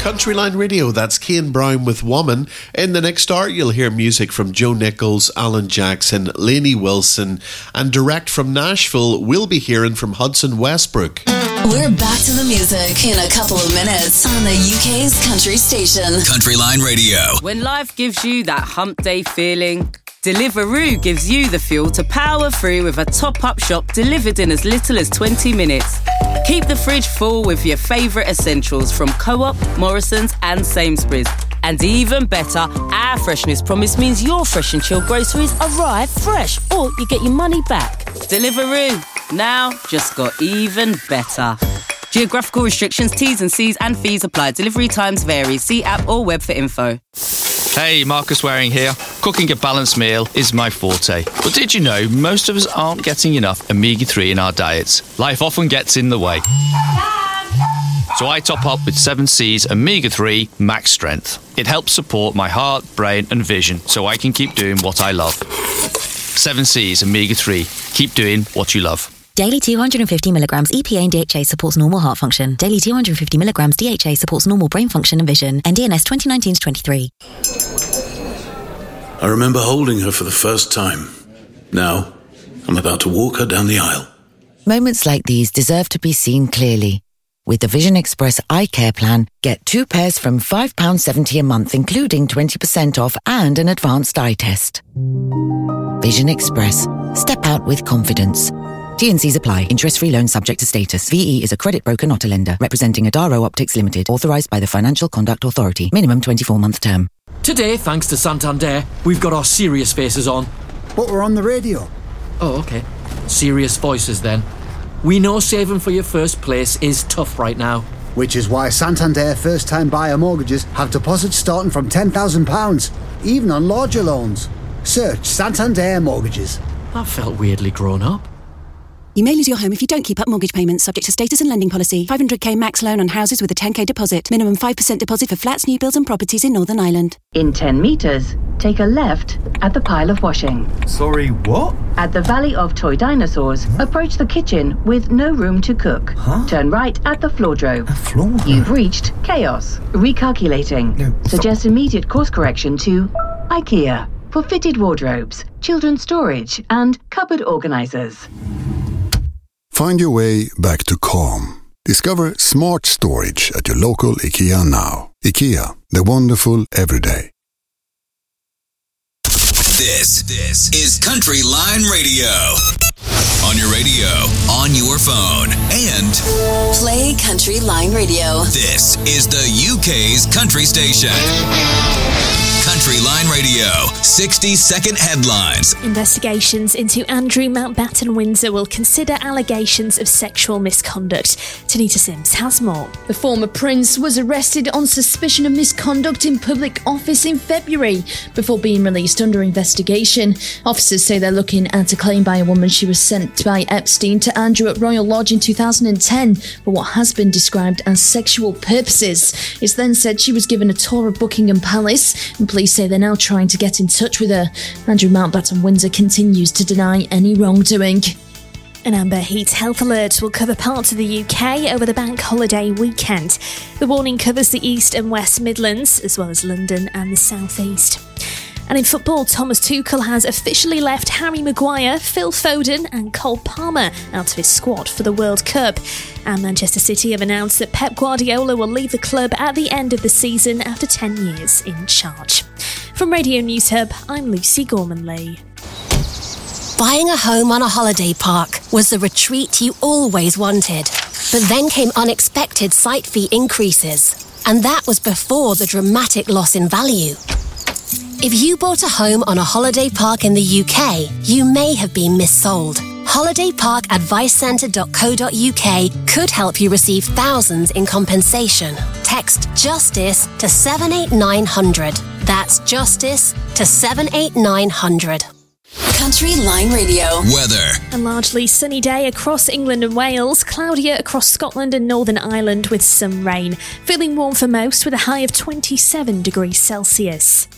Country Line Radio. That's Cian Brown with Woman. In the next hour, you'll hear music from Joe Nichols, Alan Jackson, Lainey Wilson, and direct from Nashville, we'll be hearing from Hudson Westbrook. We're back to the music in a couple of minutes on the UK's country station. Country Line Radio. When life gives you that hump day feeling, Deliveroo gives you the fuel to power through with a top-up shop delivered in as little as 20 minutes. Keep the fridge full with your favourite essentials from Co-op, Morrison's and Sainsbury's. And even better, our freshness promise means your fresh and chilled groceries arrive fresh, or you get your money back. Deliveroo, now just got even better. Geographical restrictions, T's and C's and fees apply. Delivery times vary. See app or web for info. Hey, Marcus Waring here. Cooking a balanced meal is my forte. But did you know most of us aren't getting enough omega-3 in our diets? Life often gets in the way. So I top up with 7C's Omega-3 Max Strength. It helps support my heart, brain and vision so I can keep doing what I love. 7C's Omega-3. Keep doing what you love. Daily 250 milligrams EPA and DHA supports normal heart function. Daily 250 milligrams DHA supports normal brain function and vision. NDNS 2019-23. I remember holding her for the first time. Now, I'm about to walk her down the aisle. Moments like these deserve to be seen clearly. With the Vision Express Eye Care Plan, get 2 pairs from £5.70 a month, including 20% off and an advanced eye test. Vision Express. Step out with confidence. T&Cs apply. Interest-free loan subject to status. VE is a credit broker, not a lender. Representing Adaro Optics Limited. Authorised by the Financial Conduct Authority. Minimum 24-month term. Today, thanks to Santander, we've got our serious faces on. But we're on the radio. Oh, OK. Serious voices, then. We know saving for your first place is tough right now. Which is why Santander first-time buyer mortgages have deposits starting from £10,000, even on larger loans. Search Santander Mortgages. That felt weirdly grown up. You may lose your home if you don't keep up mortgage payments, subject to status and lending policy. 500k max loan on houses with a 10k deposit. Minimum 5% deposit for flats, new builds and properties in Northern Ireland. In 10 metres, take a left at the pile of washing. Sorry, what? At the Valley of Toy Dinosaurs, approach the kitchen with no room to cook. Turn right at the floordrobe. You've reached chaos. Recalculating. Suggest immediate course correction to IKEA for fitted wardrobes, children's storage and cupboard organisers. Find your way back to calm. Discover smart storage at your local IKEA now. IKEA, the wonderful everyday. This is Country Line Radio. On your radio, on your phone, and play Country Line Radio. This is the UK's country station. Country Line Radio, 60-second headlines. Investigations into Andrew Mountbatten Windsor will consider allegations of sexual misconduct. Tanita Sims has more. The former prince was arrested on suspicion of misconduct in public office in February before being released under investigation. Officers say they're looking at a claim by a woman she was sent by Epstein to Andrew at Royal Lodge in 2010 for what has been described as sexual purposes. It's then said she was given a tour of Buckingham Palace, and police say they're now trying to get in touch with her. Andrew Mountbatten Windsor continues to deny any wrongdoing. An Amber Heat health alert will cover parts of the UK over the bank holiday weekend. The warning covers the East and West Midlands, as well as London and the South East. And in football, Thomas Tuchel has officially left Harry Maguire, Phil Foden and Cole Palmer out of his squad for the World Cup. And Manchester City have announced that Pep Guardiola will leave the club at the end of the season after 10 years in charge. From Radio News Hub, I'm Lucy Gorman-Lee. Buying a home on a holiday park was the retreat you always wanted. But then came unexpected site fee increases. And that was before the dramatic loss in value. If you bought a home on a holiday park in the UK, you may have been missold. holidayparkadvicecentre.co.uk could help you receive thousands in compensation. Text JUSTICE to 78900. That's JUSTICE to 78900. Country Line Radio. Weather. A largely sunny day across England and Wales, cloudier across Scotland and Northern Ireland with some rain. Feeling warm for most with a high of 27 degrees Celsius.